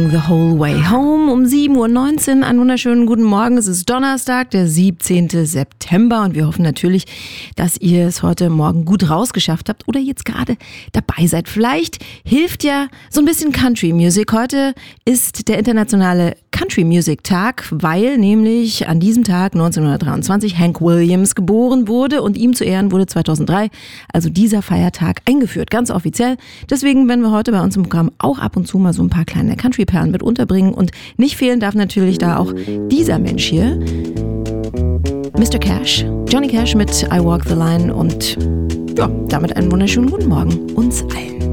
The Whole Way Home um 7.19 Uhr. Einen wunderschönen guten Morgen. Es ist Donnerstag, der 17. September und wir hoffen natürlich, dass ihr es heute Morgen gut rausgeschafft habt oder jetzt gerade dabei seid. Vielleicht hilft ja so ein bisschen Country Music. Heute ist der internationale Country Music Tag, weil nämlich an diesem Tag 1923 Hank Williams geboren wurde und ihm zu Ehren wurde 2003 also dieser Feiertag eingeführt, ganz offiziell. Deswegen werden wir heute bei uns im Programm auch ab und zu mal so ein paar kleine Country-Perlen mit unterbringen und nicht fehlen darf natürlich da auch dieser Mensch hier, Mr. Cash, Johnny Cash mit I Walk the Line und ja, damit einen wunderschönen guten Morgen uns allen.